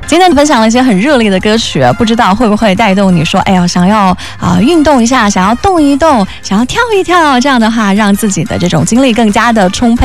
今天分享了一些很热烈的歌曲，不知道会不会带动你说，哎呀，想要运动一下，想要动一动，想要跳一跳，这样的话让自己的这种精力更加的充沛。